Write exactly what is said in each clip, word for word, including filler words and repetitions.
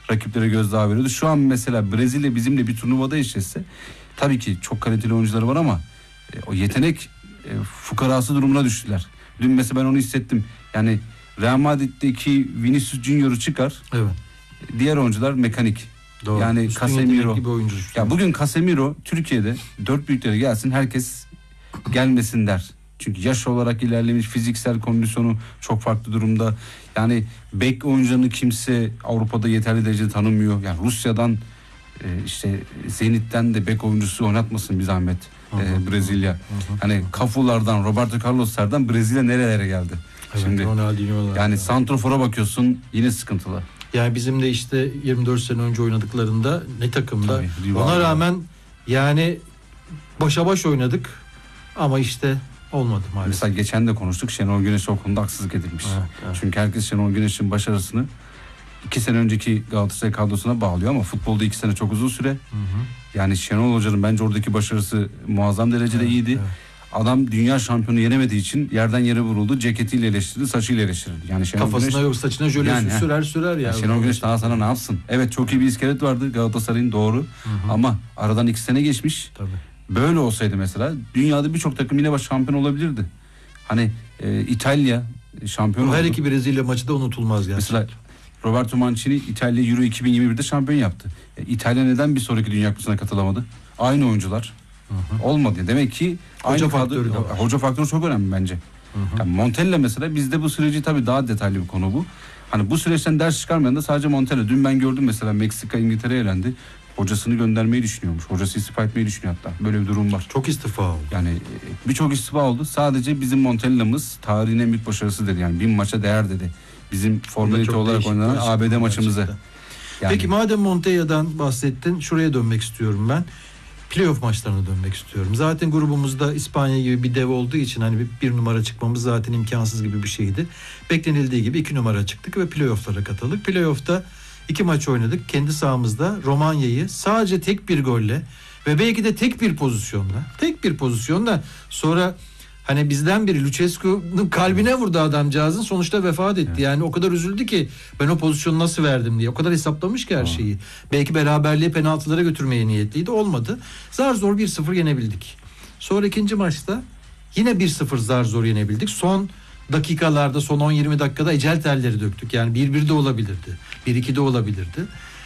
rakiplere gözdağı veriyordu. Şu an mesela Brezilya bizimle bir turnuvada eşleşse tabii ki çok kaliteli oyuncuları var ama e, o yetenek e, fukarası durumuna düştüler. Dün mesela ben onu hissettim. Yani Real Madrid'deki Vinicius Junior'u çıkar. Evet. Diğer oyuncular mekanik. Doğru. Yani Üstün Casemiro. gibi oyuncu. Ya bugün Casemiro Türkiye'de dört büyüklere gelsin, herkes gelmesin der. Çünkü yaş olarak ilerlemiş, fiziksel kondisyonu çok farklı durumda. Yani bek oyuncularını kimse Avrupa'da yeterli derecede tanımıyor. Yani Rusya'dan e, işte Zenit'ten de bek oyuncusu oynatmasın bir zahmet e, Brezilya. Hı hı. Hani Cafu'lardan, Roberto Carlos'lardan Brezilya nerelere geldi? Evet, şimdi yani yani santrofora bakıyorsun, yine sıkıntılı. Yani bizim de işte yirmi dört sene önce oynadıklarında ne takımda, tabii, ona rağmen yani başa baş oynadık ama işte olmadı maalesef. Mesela geçen de konuştuk, Şenol Güneş'e o konuda haksızlık edilmiş. Evet, evet. Çünkü herkes Şenol Güneş'in başarısını iki sene önceki Galatasaray kadrosuna bağlıyor ama futbolda iki sene çok uzun süre. Hı hı. Yani Şenol Hoca'nın bence oradaki başarısı muazzam derecede evet, iyiydi. Evet. Adam dünya şampiyonu yenemediği için yerden yere vuruldu. Ceketiyle eleştirdi, saçıyla eleştirdi. Yani Şenol Kafasına Güneş, yok, saçına jöle yani, sürer sürer ya. Yani Şenol Güneş daha sana ne yapsın? Evet, çok iyi bir iskelet vardı Galatasaray'ın, doğru. Hı hı. Ama aradan iki sene geçmiş. Tabii. Böyle olsaydı mesela dünyada birçok takım yine baş şampiyon olabilirdi. Hani e, İtalya şampiyon o oldu. Her iki Brezilya maçı da unutulmaz yani. Mesela Roberto Mancini İtalya Euro iki bin yirmi birde şampiyon yaptı. E, İtalya neden bir sonraki Dünya Kupası'na katılamadı? Aynı oyuncular. Hı hı. Olmadı. Demek ki hoca aynı faktörü kadro, hoca faktörü çok önemli bence. Hı hı. Yani Montella mesela, bizde bu süreci tabii daha detaylı bir konu bu. Hani bu süreçten ders çıkarmayan da sadece Montella. Dün ben gördüm mesela, Meksika İngiltere'ye elendi. Hocasını göndermeyi düşünüyormuş. Hocası istifa etmeyi düşünüyor hatta. Böyle bir durum var. Çok istifa oldu. Yani birçok istifa oldu. Sadece bizim Montella'mız tarihin en büyük başarısı dedi. Yani bin maça değer dedi. Bizim formalite olarak oynanan A B D maçımızı. Yani. Peki madem Montella'dan bahsettin, şuraya dönmek istiyorum ben. Playoff maçlarına dönmek istiyorum. Zaten grubumuzda İspanya gibi bir dev olduğu için hani bir, bir numara çıkmamız zaten imkansız gibi bir şeydi. Beklenildiği gibi iki numara çıktık ve playoff'lara katıldık. Playoff'ta iki maç oynadık. Kendi sahamızda Romanya'yı sadece tek bir golle ve belki de tek bir pozisyonla, tek bir pozisyonla sonra hani bizden biri Lucescu'nun kalbine vurdu adamcağızın, sonuçta vefat etti. Evet. Yani o kadar üzüldü ki ben o pozisyonu nasıl verdim diye. O kadar hesaplamış ki her şeyi. Belki beraberliği penaltılara götürmeye niyetliydi. Olmadı. Zar zor bir sıfır yenebildik. Sonra ikinci maçta yine bir sıfır zar zor yenebildik. Son dakikalarda, son on yirmi dakikada ecel telleri döktük. Yani bir bir de olabilirdi. bir iki de olabilirdi.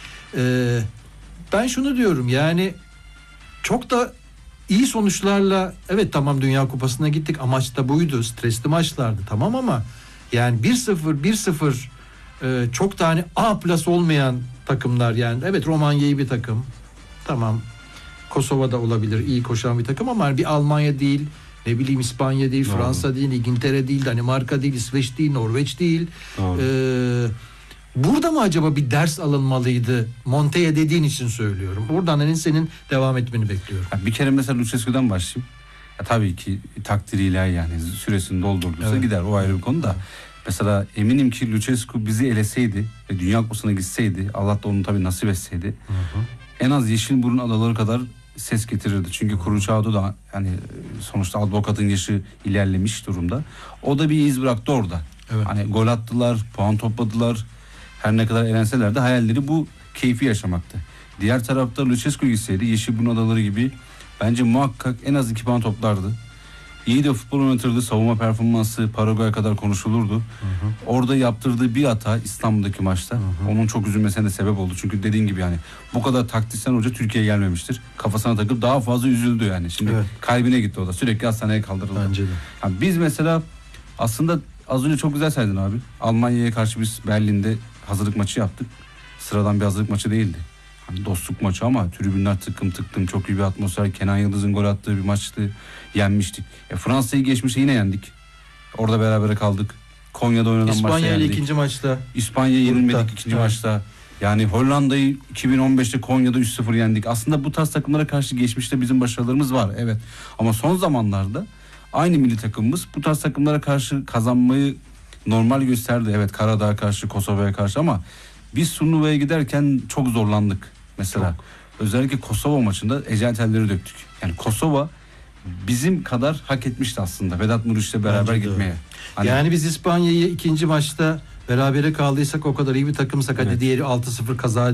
Ee, ben şunu diyorum, yani çok da İyi sonuçlarla, evet tamam Dünya Kupası'na gittik, amaç da buydu, stresli maçlardı tamam ama yani bir sıfır bir sıfır e, çok tane A plus olmayan takımlar, yani evet Romanya iyi bir takım, tamam Kosova'da olabilir iyi koşan bir takım ama bir Almanya değil, ne bileyim İspanya değil, Doğru. Fransa değil, İngiltere değil, Danimarka değil, İsveç değil, Norveç değil. Eee Burada mı acaba bir ders alınmalıydı? Montella dediğin için söylüyorum. Buradan hani senin devam etmeni bekliyorum. Ya bir kere mesela Lucescu'dan başlayayım. Ya tabii ki takdiriyle, yani süresini doldurduysa evet. gider, o ayrı bir konu da. Evet. Mesela eminim ki Lucescu bizi eleseydi ve Dünya Kupası'na gitseydi, Allah da onu tabii nasip etseydi, hı hı. en az Yeşilburun adaları kadar ses getirirdi. Çünkü Kuruçado da yani sonuçta advokatın yaşı ilerlemiş durumda. O da bir iz bıraktı orada. Evet. Hani gol attılar, puan topladılar. Her ne kadar elenseler de hayalleri bu keyfi yaşamaktı. Diğer tarafta Lucescu gitseydi Yeşilburun adaları gibi bence muhakkak en az iki puan toplardı. İyi de futbol oynatırdı. Savunma performansı Paraguay kadar konuşulurdu. Hı hı. Orada yaptırdığı bir hata İstanbul'daki maçta. Hı hı. Onun çok üzülmesine de sebep oldu. Çünkü dediğin gibi yani bu kadar taktisyen hoca Türkiye'ye gelmemiştir. Kafasına takıp daha fazla üzüldü yani. Şimdi evet. kalbine gitti o da. Sürekli hastaneye kaldırıldı. Bence de. Yani biz mesela aslında az önce çok güzel saydın abi. Almanya'ya karşı biz Berlin'de hazırlık maçı yaptık. Sıradan bir hazırlık maçı değildi. Hani dostluk maçı ama tribünler tıkkım tıkkım, çok iyi bir atmosfer. Kenan Yıldız'ın gol attığı bir maçtı. Yenmiştik. E, Fransa'yı geçmişte yine yendik. Orada berabere kaldık. Konya'da oynanan maçta yendik. İspanya ile ikinci maçta. İspanya'ya yenilmedik ikinci evet. maçta. Yani Hollanda'yı iki bin on beşte Konya'da üç sıfır yendik. Aslında bu tarz takımlara karşı geçmişte bizim başarılarımız var. Evet. Ama son zamanlarda aynı milli takımımız bu tarz takımlara karşı kazanmayı normal gösterdi. Evet, Karadağ'a karşı, Kosova'ya karşı ama biz turnuvaya giderken çok zorlandık. Mesela çok. Özellikle Kosova maçında ecel telleri döktük. Yani Kosova bizim kadar hak etmişti aslında Vedat Muriç'le beraber Bence gitmeye. Hani... Yani biz İspanya'yı ikinci maçta berabere kaldıysak, o kadar iyi bir takımsak, evet. hadi diğeri altı sıfır kaza